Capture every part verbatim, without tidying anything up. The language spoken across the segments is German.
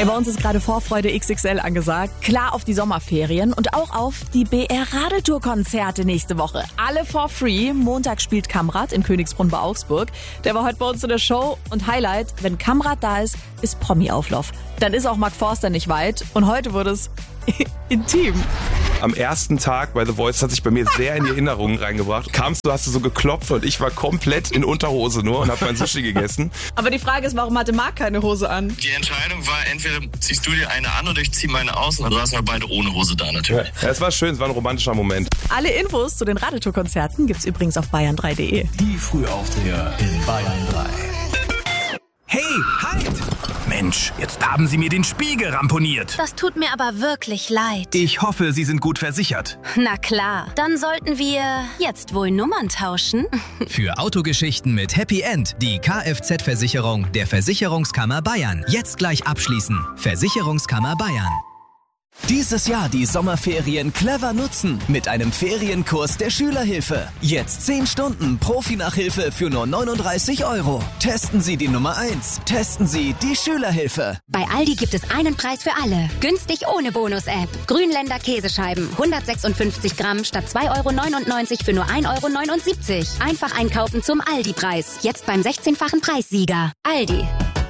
Ja, bei uns ist gerade Vorfreude X X L angesagt. Klar auf die Sommerferien und auch auf die B R-Radeltour-Konzerte nächste Woche. Alle for free. Montag spielt Kamrat in Königsbrunn bei Augsburg. Der war heute bei uns in der Show. Und Highlight, wenn Kamrat da ist, ist Promi-Auflauf. Dann ist auch Mark Forster nicht weit. Und heute wurde es intim. Am ersten Tag bei The Voice hat sich bei mir sehr in die Erinnerungen reingebracht. Kamst du, hast du so geklopft und ich war komplett in Unterhose nur und habe mein Sushi gegessen. Aber die Frage ist, warum hatte Marc keine Hose an? Die Entscheidung war, entweder ziehst du dir eine an oder ich zieh meine aus. Und dann saßen wir beide ohne Hose da natürlich. Ja, es war schön, es war ein romantischer Moment. Alle Infos zu den Radeltour-Konzerten gibt's übrigens auf bayern drei punkt de. Die Frühaufsteher in Bayern drei. Hey, halt! Mensch, jetzt haben Sie mir den Spiegel ramponiert. Das tut mir aber wirklich leid. Ich hoffe, Sie sind gut versichert. Na klar, dann sollten wir jetzt wohl Nummern tauschen. Für Autogeschichten mit Happy End die Kfz-Versicherung der Versicherungskammer Bayern. Jetzt gleich abschließen. Versicherungskammer Bayern. Dieses Jahr die Sommerferien clever nutzen mit einem Ferienkurs der Schülerhilfe. Jetzt zehn Stunden Profi-Nachhilfe für nur neununddreißig Euro. Testen Sie die Nummer eins. Testen Sie die Schülerhilfe. Bei Aldi gibt es einen Preis für alle. Günstig ohne Bonus-App. Grünländer Käsescheiben. hundertsechsundfünfzig Gramm statt zwei Euro neunundneunzig für nur ein Euro neunundsiebzig. Einfach einkaufen zum Aldi-Preis. Jetzt beim sechzehnfachen Preissieger. Aldi.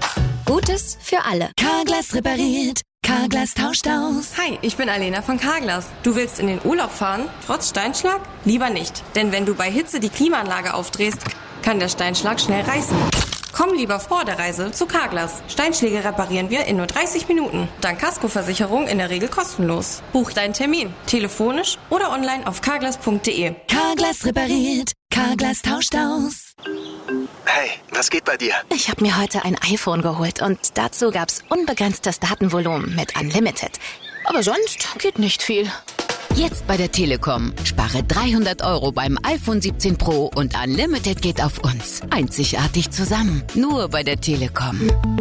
Gutes für alle. Carglass repariert. Carglass tauscht aus. Hi, ich bin Alena von Carglass. Du willst in den Urlaub fahren, trotz Steinschlag? Lieber nicht. Denn wenn du bei Hitze die Klimaanlage aufdrehst, kann der Steinschlag schnell reißen. Komm lieber vor der Reise zu Carglass. Steinschläge reparieren wir in nur dreißig Minuten. Dank Kaskoversicherung in der Regel kostenlos. Buch deinen Termin, telefonisch oder online auf carglass punkt de. Carglass repariert. Carglass tauscht aus. Hey, was geht bei dir? Ich habe mir heute ein iPhone geholt und dazu gab's unbegrenztes Datenvolumen mit Unlimited. Aber sonst geht nicht viel. Jetzt bei der Telekom. Spare dreihundert Euro beim iPhone siebzehn Pro und Unlimited geht auf uns. Einzigartig zusammen. Nur bei der Telekom.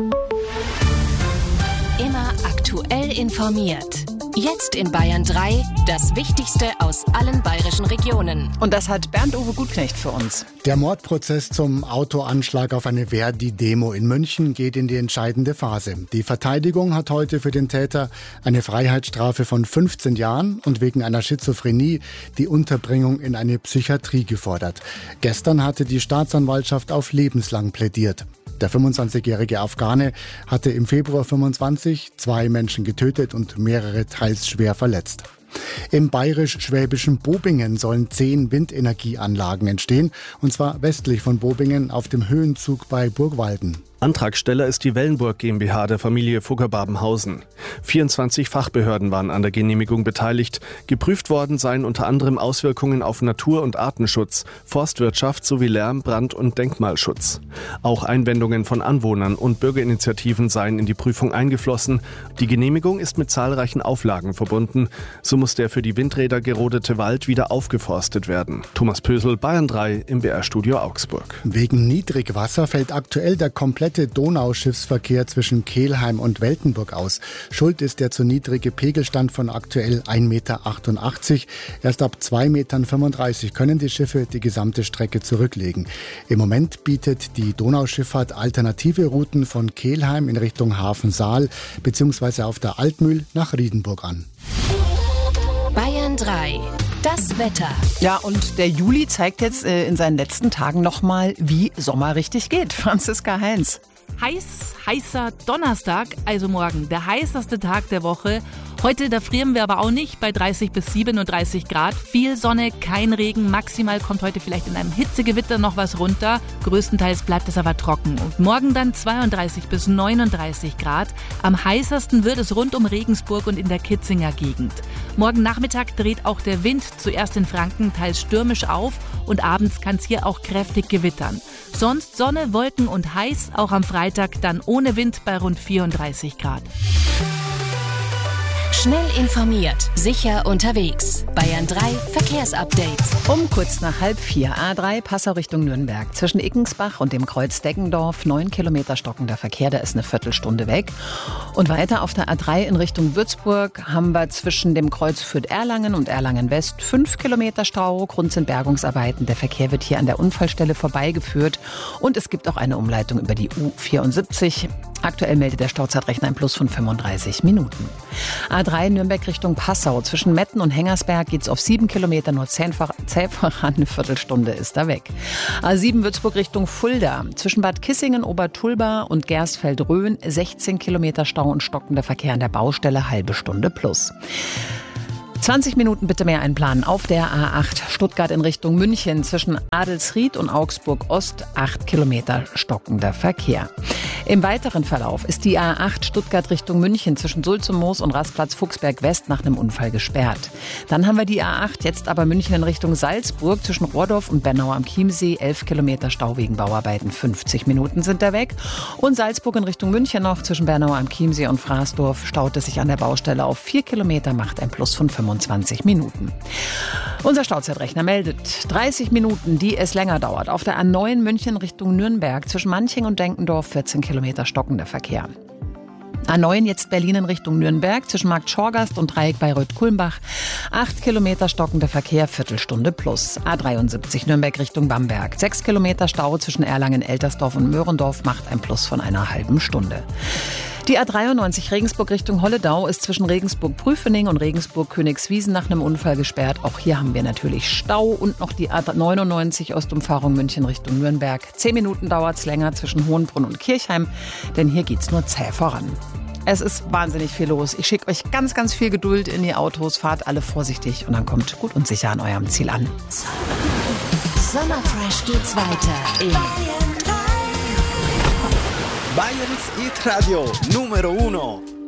Immer aktuell informiert. Jetzt in Bayern drei, das Wichtigste aus allen bayerischen Regionen. Und das hat Bernd-Uwe Gutknecht für uns. Der Mordprozess zum Autoanschlag auf eine Verdi-Demo in München geht in die entscheidende Phase. Die Verteidigung hat heute für den Täter eine Freiheitsstrafe von fünfzehn Jahren und wegen einer Schizophrenie die Unterbringung in eine Psychiatrie gefordert. Gestern hatte die Staatsanwaltschaft auf lebenslang plädiert. Der fünfundzwanzigjährige Afghane hatte im Februar fünfundzwanzig zwei Menschen getötet und mehrere teils schwer verletzt. Im bayerisch-schwäbischen Bobingen sollen zehn Windenergieanlagen entstehen, und zwar westlich von Bobingen auf dem Höhenzug bei Burgwalden. Antragsteller ist die Wellenburg GmbH der Familie Fugger-Babenhausen. vierundzwanzig Fachbehörden waren an der Genehmigung beteiligt. Geprüft worden seien unter anderem Auswirkungen auf Natur- und Artenschutz, Forstwirtschaft sowie Lärm-, Brand- und Denkmalschutz. Auch Einwendungen von Anwohnern und Bürgerinitiativen seien in die Prüfung eingeflossen. Die Genehmigung ist mit zahlreichen Auflagen verbunden. So muss der für die Windräder gerodete Wald wieder aufgeforstet werden. Thomas Pösel, Bayern drei im B R-Studio Augsburg. Wegen Niedrigwasser fällt aktuell der komplette Donauschiffsverkehr zwischen Kelheim und Weltenburg aus. Schuld ist der zu niedrige Pegelstand von aktuell ein Meter achtundachtzig. Erst ab zwei Meter fünfunddreißig können die Schiffe die gesamte Strecke zurücklegen. Im Moment bietet die Donauschifffahrt alternative Routen von Kelheim in Richtung Hafen Saal bzw. auf der Altmühl nach Riedenburg an. Bayern drei. Das Wetter. Ja, und der Juli zeigt jetzt äh, in seinen letzten Tagen nochmal, wie Sommer richtig geht. Franziska Heinz. Heiß, heißer Donnerstag, also morgen, der heißeste Tag der Woche. Heute, da frieren wir aber auch nicht, bei dreißig bis siebenunddreißig Grad. Viel Sonne, kein Regen, maximal kommt heute vielleicht in einem Hitzegewitter noch was runter. Größtenteils bleibt es aber trocken. Und morgen dann zweiunddreißig bis neununddreißig Grad. Am heißesten wird es rund um Regensburg und in der Kitzinger Gegend. Morgen Nachmittag dreht auch der Wind zuerst in Franken teils stürmisch auf und abends kann es hier auch kräftig gewittern. Sonst Sonne, Wolken und heiß, auch am Freitag dann ohne Wind bei rund vierunddreißig Grad. Schnell informiert, sicher unterwegs. Bayern drei Verkehrsupdate. Um kurz nach halb vier, A drei Passau Richtung Nürnberg. Zwischen Ickensbach und dem Kreuz Deggendorf, neun Kilometer stockender Verkehr, da ist eine Viertelstunde weg. Und weiter auf der A drei in Richtung Würzburg haben wir zwischen dem Kreuz Fürth-Erlangen und Erlangen-West fünf Kilometer Stau. Grund sind Bergungsarbeiten. Der Verkehr wird hier an der Unfallstelle vorbeigeführt. Und es gibt auch eine Umleitung über die U vierundsiebzig. Aktuell meldet der Stauzeitrechner ein Plus von fünfunddreißig Minuten. A drei Nürnberg Richtung Passau. Zwischen Metten und Hengersberg geht's auf sieben Kilometer, nur zehn voran, eine Viertelstunde ist da weg. A sieben Würzburg Richtung Fulda. Zwischen Bad Kissingen, Obertulba und Gersfeld-Rhön sechzehn Kilometer Stau und stockender Verkehr an der Baustelle, halbe Stunde plus. zwanzig Minuten bitte mehr einplanen auf der A acht Stuttgart in Richtung München zwischen Adelsried und Augsburg Ost, acht Kilometer stockender Verkehr. Im weiteren Verlauf ist die A acht Stuttgart Richtung München zwischen Sulzummoos und Rastplatz Fuchsberg West nach einem Unfall gesperrt. Dann haben wir die A acht, jetzt aber München in Richtung Salzburg zwischen Rohrdorf und Bernau am Chiemsee, elf Kilometer Stau wegen Bauarbeiten, fünfzig Minuten sind da weg. Und Salzburg in Richtung München noch zwischen Bernau am Chiemsee und Fraßdorf staut es sich an der Baustelle auf vier Kilometer, macht ein Plus von fünfundzwanzig Minuten. Unser Stauzeitrechner meldet dreißig Minuten, die es länger dauert. Auf der A neun München Richtung Nürnberg zwischen Manching und Denkendorf vierzehn Kilometer stockender Verkehr. A neun jetzt Berlin in Richtung Nürnberg zwischen Markt Schorgast und Dreieck Bayreuth-Kulmbach. acht Kilometer stockender Verkehr, Viertelstunde plus. A dreiundsiebzig Nürnberg Richtung Bamberg. sechs Kilometer Stau zwischen Erlangen, Eltersdorf und Möhrendorf macht ein Plus von einer halben Stunde. Die A dreiundneunzig Regensburg Richtung Holledau ist zwischen Regensburg-Prüfening und Regensburg-Königswiesen nach einem Unfall gesperrt. Auch hier haben wir natürlich Stau und noch die A neunundneunzig Ostumfahrung München Richtung Nürnberg. Zehn Minuten dauert es länger zwischen Hohenbrunn und Kirchheim, denn hier geht's nur zäh voran. Es ist wahnsinnig viel los. Ich schicke euch ganz, ganz viel Geduld in die Autos. Fahrt alle vorsichtig und dann kommt gut und sicher an eurem Ziel an. Sommerfresh geht's weiter in Bayerns Hit Radio Numero uno.